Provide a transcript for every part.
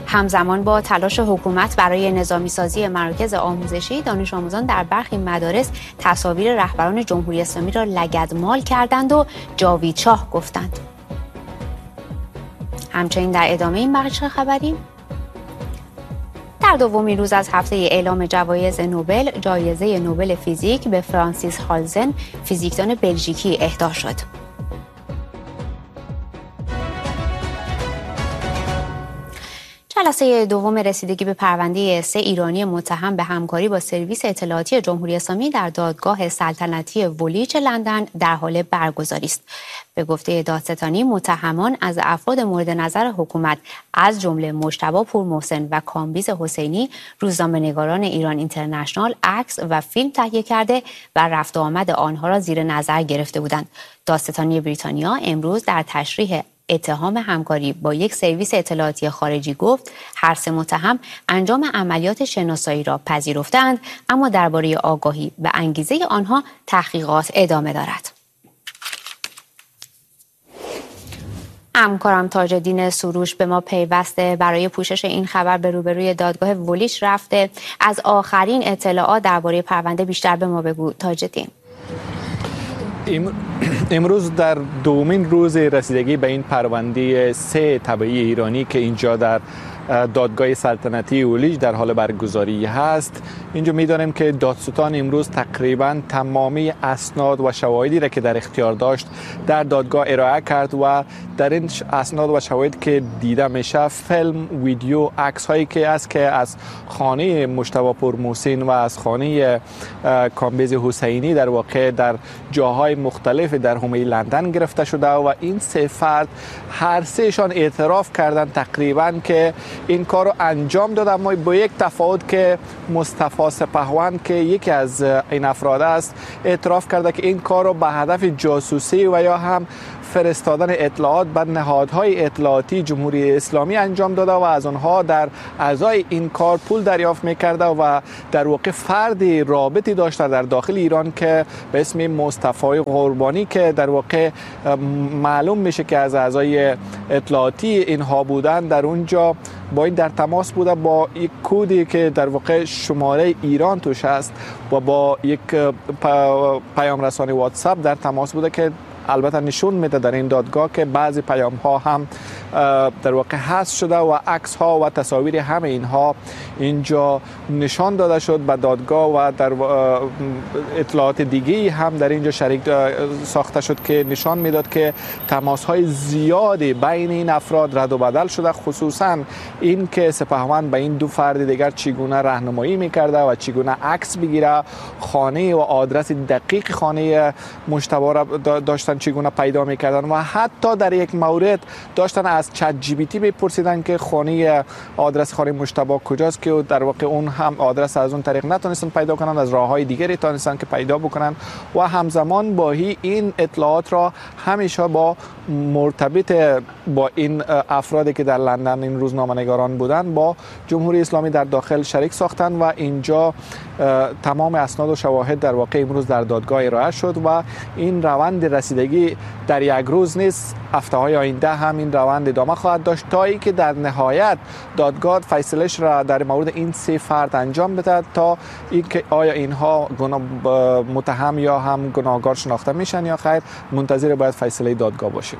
همزمان با تلاش حکومت برای نظامی سازی مراکز آموزشی، دانش آموزان در برخی مدارس تصاویر رهبران جمهوری اسلامی را لگدمال کردند و جاوید شاه گفتند. همچنین در ادامه این بخش خبری، در دومین روز از هفته اعلام جوایز نوبل، جایزه نوبل فیزیک به فرانسیس هالزن، فیزیکدان بلژیکی اهدا شد. جلسه دوم رسیدگی به پرونده 3 ایرانی متهم به همکاری با سرویس اطلاعاتی جمهوری اسلامی در دادگاه سلطنتی وولیچ لندن در حال برگزاری است. به گفته دادستانی، متهمان از افراد مورد نظر حکومت از جمله مجتبی پورمحسن و کامبیز حسینی، روزنامه‌نگاران ایران اینترنشنال، عکس و فیلم تهیه کرده و رفت و آمد آنها را زیر نظر گرفته بودند. دادستانی بریتانیا امروز در تشریح اتهام همکاری با یک سرویس اطلاعاتی خارجی گفت هر 3 متهم انجام عملیات شناسایی را پذیرفتند، اما درباره آگاهی و انگیزه آنها تحقیقات ادامه دارد. همکارم تاج‌الدین سروش به ما پیوسته. برای پوشش این خبر به روبروی دادگاه وولیچ رفته. از آخرین اطلاعات درباره پرونده بیشتر به ما بگو تاج‌الدین. امروز در دومین روز رسیدگی به این پرونده 3 تبعی ایرانی که اینجا در دادگاه سلطنتی وولیچ در حال برگزاری هست، اینجا می‌دانیم که دادستان امروز تقریباً تمامی اسناد و شواهدی را که در اختیار داشت در دادگاه ارائه کرد و در این اسناد و شواهد که دیده میشه، فیلم، ویدیو، عکس هایی که از خانه مجتبی پورمحسن و از خانه کامبیز حسینی در واقع در جاهای مختلف در حومه لندن گرفته شده و این 3 فرد هر 3شان اعتراف کردند تقریباً که این کار رو انجام داد، اما با یک تفاوت که مصطفی سپهوند که یکی از این افراد است اعتراف کرده که این کار رو به هدف جاسوسی و یا هم فرستادن اطلاعات به نهادهای اطلاعاتی جمهوری اسلامی انجام داده و از آنها در ازای این کار پول دریافت میکرده و در واقع فردی رابطی داشته در داخل ایران که به اسم مصطفی قربانی که در واقع معلوم میشه که از اعضای اطلاعاتی اینها بودن، در اونجا با این در تماس بوده با یک کدی که در واقع شماره ایران توش است و با یک پیام رسانی واتساپ در تماس بوده که البته نشون میده در این دادگاه که بعضی پیام ها هم در واقع حذف شده و عکس ها و تصاویر همه اینها اینجا نشان داده شد به دادگاه و در اطلاعات دیگه هم در اینجا شریک ساخته شد که نشان میداد که تماس های زیادی بین این افراد رد و بدل شده، خصوصا این که سپهوند به این 2 فرد دیگر چگونه راهنمایی میکرده و چگونه عکس بگیره، خانه و آدرس دقیق خانه مجتبی را داشتن چگونه پیدا میکردن و حتی در یک مورد داشتن از چت جی پی تی بپرسیدن که خانه آدرس خانه مجتبی کجاست که در واقع اون هم آدرس از اون طریق نتونستن پیدا کنن، از راههای دیگری تونستن که پیدا بکنن و همزمان با این اطلاعات را همیشه با مرتبط با این افرادی که در لندن این روزنامه‌نگاران بودن با جمهوری اسلامی در داخل شریک ساختن و اینجا تمام اسناد و شواهد در واقع امروز در دادگاه ارائه شد و این روند رسیدگی در یک روز نیست، هفته‌های آینده هم این روند ادامه خواهد داشت تا اینکه در نهایت دادگاه فیصله‌اش را در مورد این 3 فرد انجام بده تا اینکه آیا اینها متهم یا هم گناهکار شناخته میشن یا خیر. منتظر باید فیصله دادگاه باشیم.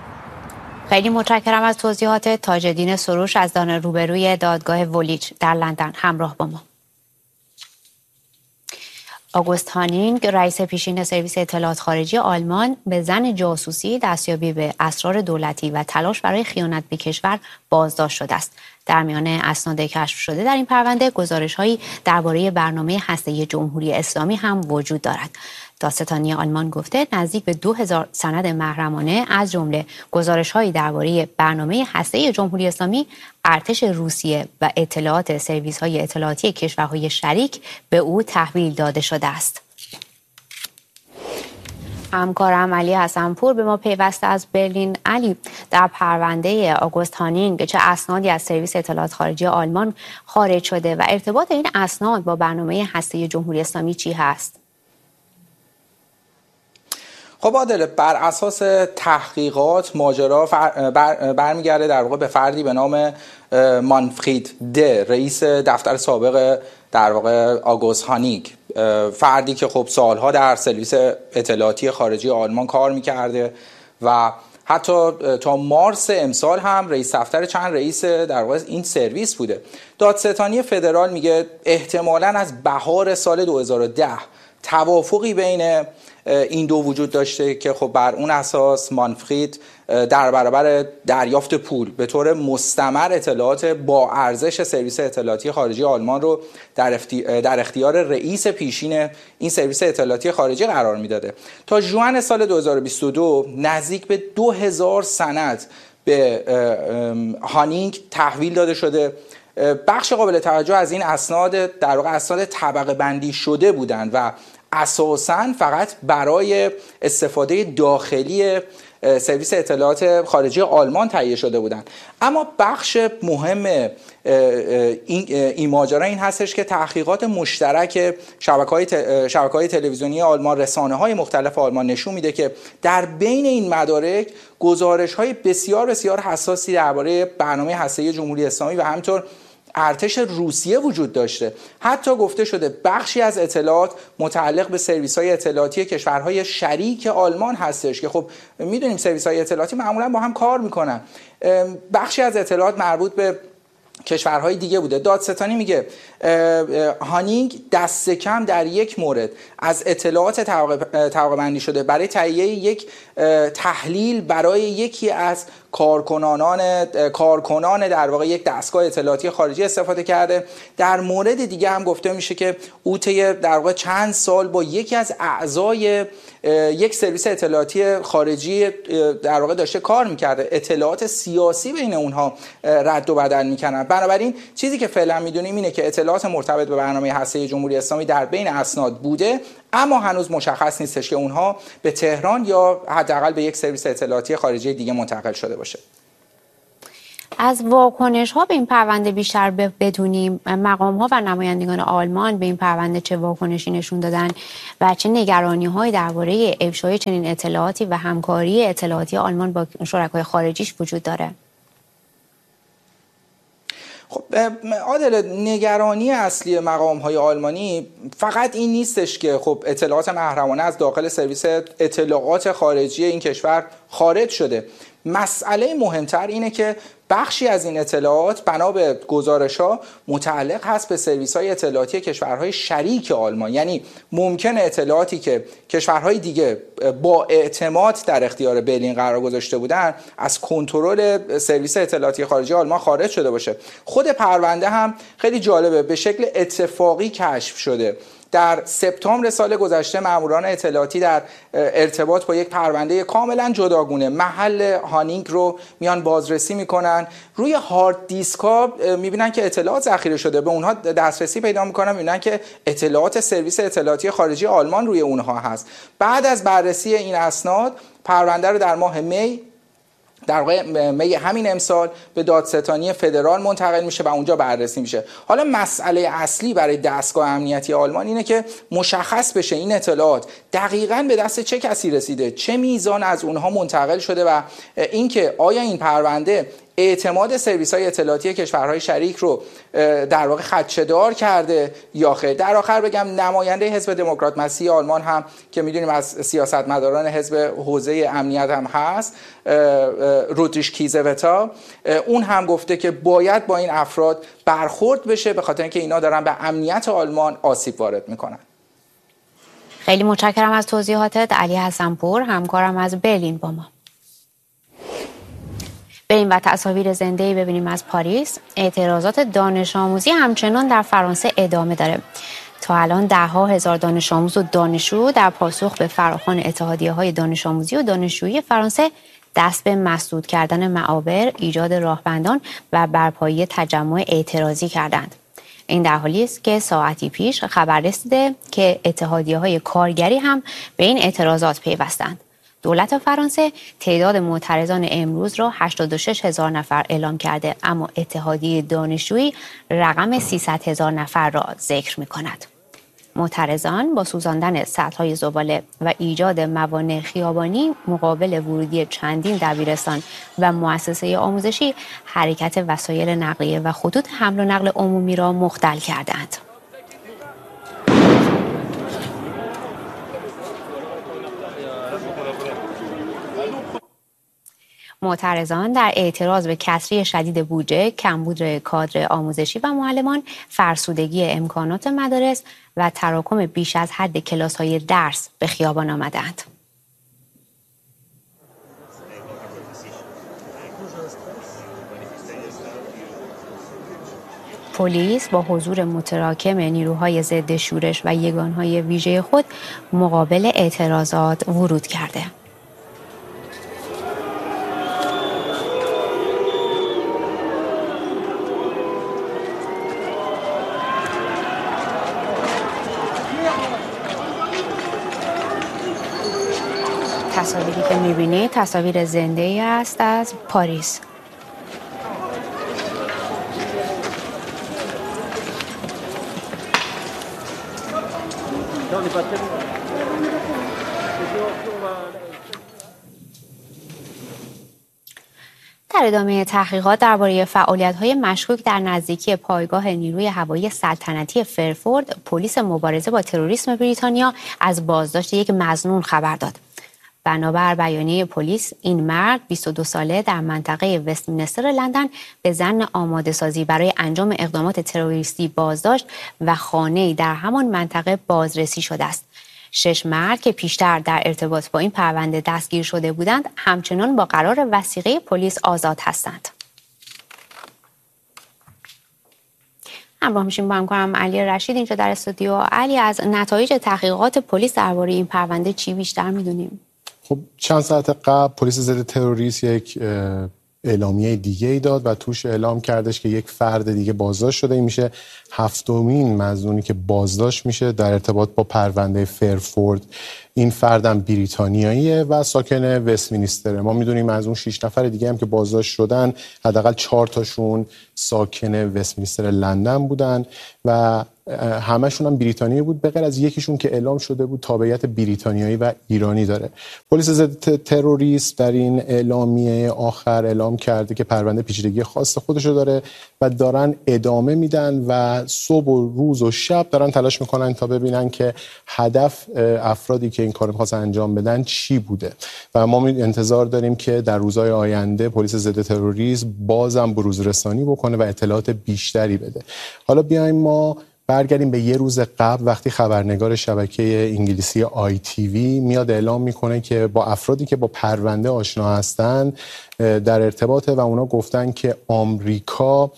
خیلی متشکرم از توضیحات تاج‌الدین سروش از روبروی دادگاه وولیچ در لندن همراه با ما. آگوست هانینگ، رئیس پیشین سرویس اطلاعات خارجی آلمان، به زن جاسوسی، دستیابی به اسرار دولتی و تلاش برای خیانت به کشور بازداشت شده است. در میان اسناد کشف شده در این پرونده گزارش‌هایی درباره برنامه هسته‌ای جمهوری اسلامی هم وجود دارد. دادستانی آلمان گفته نزدیک به 2000 سند محرمانه از جمله گزارش‌هایی درباره برنامه هسته‌ای جمهوری اسلامی، ارتش روسیه و اطلاعات سرویس‌های اطلاعاتی کشورهای شریک به او تحویل داده شده است. همکارم علی حسن‌پور به ما پیوسته از برلین. علی، در پرونده آگوست هانینگ چه اسنادی از سرویس اطلاعات خارجی آلمان خارج شده و ارتباط این اسناد با برنامه هسته‌ای جمهوری اسلامی چی هست؟ خب عادل، بر اساس تحقیقات ماجرا برمیگرده در واقع به فردی به نام مانفرید ده، رئیس دفتر سابق در واقع آگوست هانینگ، فردی که خب سالها در سرویس اطلاعاتی خارجی آلمان کار میکرده و حتی تا مارس امسال هم رئیس دفتر چند رئیس در واقع این سرویس بوده. دادستانی فدرال میگه احتمالاً از بهار سال 2010 توافقی بین این دو وجود داشته که خب بر اون اساس مانفرید در برابر دریافت پول به طور مستمر اطلاعات با ارزش سرویس اطلاعاتی خارجی آلمان رو در اختیار رئیس پیشین این سرویس اطلاعاتی خارجی قرار میداده. تا ژوئن سال 2022 نزدیک به 2000 سند به هانینگ تحویل داده شده. بخش قابل توجه از این اسناد در واقع اسناد طبقه بندی شده بودند و اساساً فقط برای استفاده داخلی سرویس اطلاعات خارجی آلمان تهیه شده بودند. اما بخش مهم این ماجرا این هستش که تحقیقات مشترک شبکه‌های تلویزیونی آلمان، رسانه‌های مختلف آلمان نشون میده که در بین این مدارک گزارش‌های بسیار بسیار حساسی درباره برنامه هسته‌ای جمهوری اسلامی و همینطور ارتش روسیه وجود داشته. حتی گفته شده بخشی از اطلاعات متعلق به سرویس‌های اطلاعاتی کشورهای شریک آلمان هستش که خب میدونیم سرویس‌های اطلاعاتی معمولا با هم کار میکنن. بخشی از اطلاعات مربوط به کشورهای دیگه بوده. دادستانی میگه هانینگ دست کم در یک مورد از اطلاعات طبقه بندی شده برای تهیه یک تحلیل برای یکی از کارکنان در واقع یک دستگاه اطلاعاتی خارجی استفاده کرده. در مورد دیگه هم گفته میشه که او طی در واقع چند سال با یکی از اعضای یک سرویس اطلاعاتی خارجی در واقع داشته کار میکرده، اطلاعات سیاسی بین اونها رد و بدل میکنن. بنابراین چیزی که فعلا میدونیم اینه که اطلاعات مرتبط به برنامه هسته‌ای جمهوری اسلامی در بین اسناد بوده، اما هنوز مشخص نیستش که اونها به تهران یا حداقل به یک سرویس اطلاعاتی خارجی دیگه منتقل شده باشه. از واکنش ها به این پرونده بیشتر بدونیم. مقام ها و نمایندگان آلمان به این پرونده چه واکنشی نشون دادن و چه نگرانی هایی درباره افشای چنین اطلاعاتی و همکاری اطلاعاتی آلمان با شرکای خارجیش وجود داره؟ خب عادل، نگرانی اصلی مقام‌های آلمانی فقط این نیستش که خب اطلاعات محرمانه از داخل سرویس اطلاعات خارجی این کشور خارج شده. مسئله مهمتر اینه که بخشی از این اطلاعات بنا به گزارش‌ها متعلق هست به سرویس‌های اطلاعاتی کشورهای شریک آلمان. یعنی ممکنه اطلاعاتی که کشورهای دیگه با اعتماد در اختیار برلین قرار گذاشته بودن از کنترل سرویس اطلاعاتی خارجی آلمان خارج شده باشه. خود پرونده هم خیلی جالبه، به شکل اتفاقی کشف شده. در سپتامبر سال گذشته ماموران اطلاعاتی در ارتباط با یک پرونده کاملا جداگونه محل هانینگ رو میان بازرسی میکنن. روی هارد دیسک ها میبینن که اطلاعات ذخیره شده، به اونها دسترسی پیدا میکنن، میبینن که اطلاعات سرویس اطلاعاتی خارجی آلمان روی اونها هست. بعد از بررسی این اسناد پرونده رو در ماه می همین امسال به دادستانی فدرال منتقل میشه و اونجا بررسی میشه. حالا مسئله اصلی برای دستگاه امنیتی آلمان اینه که مشخص بشه این اطلاعات دقیقاً به دست چه کسی رسیده، چه میزان از اونها منتقل شده و اینکه آیا این پرونده اعتماد سرویس‌های اطلاعاتی کشورهای شریک رو در واقع خدشه‌دار کرده یا خیر. در آخر بگم نماینده حزب دموکرات مسیحی آلمان هم که میدونیم از سیاستمداران حزب حوزه امنیت هم هست، رودریش کیزوتا، اون هم گفته که باید با این افراد برخورد بشه به خاطر اینکه اینا دارن به امنیت آلمان آسیب وارد میکنن. خیلی متشکرم از توضیحاتت علی حسن‌پور، همکارم از برلین با ما. بریم و تصاویر زنده‌ای ببینیم از پاریس. اعتراضات دانش آموزی همچنان در فرانسه ادامه داره. تا الان ده‌ها هزار دانش آموز و دانشجو در پاسخ به فراخوان اتحادیه‌های دانش آموزی و دانشجویی فرانسه دست به مسدود کردن معابر، ایجاد راهبندان و برپایی تجمع اعتراضی کردند. این در حالی است که ساعتی پیش خبر رسیده که اتحادیه‌های کارگری هم به این اعتراضات پیوستند. دولت فرانسه تعداد معترضان امروز را 86,000 نفر اعلام کرده، اما اتحادیه دانشجویی رقم 300,000 نفر را ذکر می‌کند. معترضان با سوزاندن سطل‌های زباله و ایجاد موانع خیابانی مقابل ورودی چندین دبیرستان و مؤسسه آموزشی حرکت وسایل نقلیه و خطوط حمل و نقل عمومی را مختل کردند. معترضان در اعتراض به کسری شدید بودجه، کمبود کادر آموزشی و معلمان، فرسودگی امکانات مدارس و تراکم بیش از حد کلاس‌های درس به خیابان آمدند. پلیس با حضور متراکم نیروهای ضد شورش و یگانهای ویژه خود مقابل اعتراضات ورود کرده. تصاویری که می‌بینید تصاویر زنده‌ای است از پاریس. در ادامه تحقیقات درباره فعالیت‌های مشکوک در نزدیکی پایگاه نیروی هوایی سلطنتی فرفورد، پلیس مبارزه با تروریسم بریتانیا از بازداشت یک مظنون خبر داد. بنابر بیانیه پلیس، این مرد 22 ساله در منطقه وستمینستر لندن به ظن آماده سازی برای انجام اقدامات تروریستی بازداشت و خانه‌ای در همان منطقه بازرسی شده است. 6 مرد که پیشتر در ارتباط با این پرونده دستگیر شده بودند، همچنان با قرار وثیقه پلیس آزاد هستند. همراه میشیم با همکارم علی رشید اینجا در استودیو. علی، از نتایج تحقیقات پلیس درباره این پرونده چی بیشتر میدونیم؟ خب چند ساعت قبل پلیس ضد تروریسم یک اعلامیه دیگه ای داد و توش اعلام کردش که یک فرد دیگه بازداشت شده. این میشه 7مین مظنونی که بازداشت میشه در ارتباط با پرونده فرفورد. این فردم بریتانیاییه و ساکن وستمینستر. ما میدونیم از اون 6 نفر دیگه هم که بازداشت شدن حداقل 4 تاشون ساکن وستمینستر لندن بودن و همشون هم بریتانیایی بود، به غیر از یکیشون که اعلام شده بود تابعیت بریتانیایی و ایرانی داره. پلیس ضد تروریسم در این اعلامیه آخر اعلام کرده که پرونده پیچیدگی خاص خودشو داره و دارن ادامه میدن و صبح و روز و شب دارن تلاش میکنن تا ببینن که هدف افرادی که این کارو می‌خواستن انجام بدن چی بوده و ما انتظار داریم که در روزهای آینده پلیس ضد تروریسم بازم بروز رسانی بکنه و اطلاعات بیشتری بده. حالا بیایم ما برگردیم به یه روز قبل وقتی خبرنگار شبکه انگلیسی ITV میاد اعلام میکنه که با افرادی که با پرونده آشنا هستن در ارتباطه و اونا گفتن که آمریکا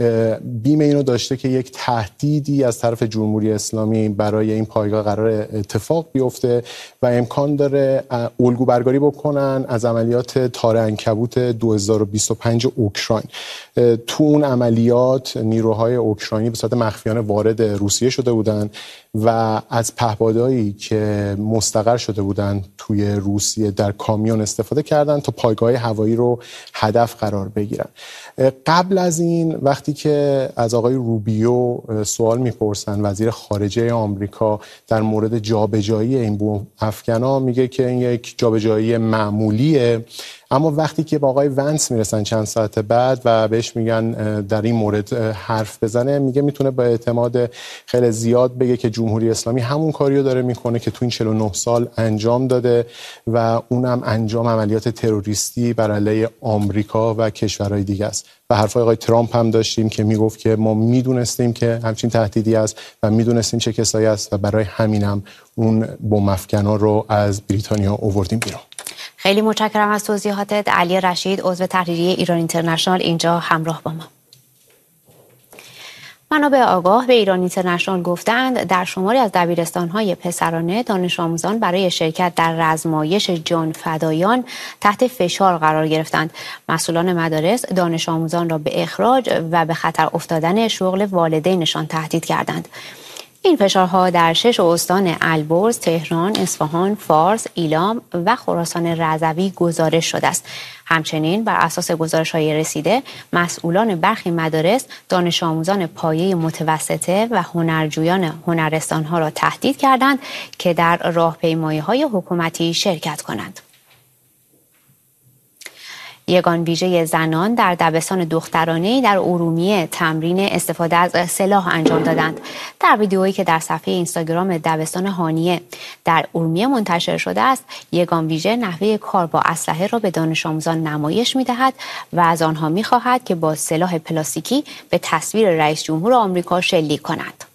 بیم اینو داشته که یک تهدیدی از طرف جمهوری اسلامی برای این پایگاه قرار اتفاق بیفته و امکان داره الگو برداری بکنن از عملیات تار عنکبوت 2025 اوکراین. تو اون عملیات نیروهای اوکراینی به صورت مخفیانه وارد روسیه شده بودن و از پهپادهایی که مستقر شده بودن توی روسیه در کامیون استفاده کردن تا پایگاه هوایی رو هدف قرار بگیرن. قبل از این وقتی که از آقای روبیو سوال میپرسن وزیر خارجه آمریکا در مورد جابجایی این بمب افکنا، میگه که این یک جابجایی معمولیه، اما وقتی که با آقای ونس میرسن چند ساعت بعد و بهش میگن در این مورد حرف بزنه، میگه میتونه با اعتماد خیلی زیاد بگه که جمهوری اسلامی همون کاریو داره میکنه که تو این 49 سال انجام داده و اونم انجام عملیات تروریستی بر علیه آمریکا و کشورهای دیگه است. و حرفای آقای ترامپ هم داشتیم که میگفت که ما میدونستیم که همچین تهدیدی است و میدونستیم چه کسایی است و برای همینم اون بمب افکنا رو از بریتانیا آوردیم بیرون. خیلی متشکرم از توضیحاتت علی رشید، عضو تحریریه ایران اینترنشنال اینجا همراه با ما. منابع آگاه به ایران اینترنشنال گفتند در شماری از دبیرستان‌های پسرانه دانش آموزان برای شرکت در رزمایش جان فدایان تحت فشار قرار گرفتند. مسئولان مدارس دانش آموزان را به اخراج و به خطر افتادن شغل والدینشان تهدید کردند. این فشارها در 6 استان البرز، تهران، اصفهان، فارس، ایلام و خراسان رضوی گزارش شده است. همچنین بر اساس گزارش‌های رسیده، مسئولان برخی مدارس دانش آموزان پایه متوسطه و هنرجویان هنرستان‌ها را تهدید کردند که در راهپیمایی‌های حکومتی شرکت کنند. یگان ویژه زنان در دبستان دخترانه‌ای در ارومیه تمرین استفاده از سلاح انجام دادند. در ویدئویی که در صفحه اینستاگرام دبستان هانیه در ارومیه منتشر شده است، یگان ویژه نحوه کار با اسلحه را به دانش آموزان نمایش می‌دهد و از آنها می‌خواهد که با سلاح پلاستیکی به تصویر رئیس جمهور آمریکا شلیک کنند.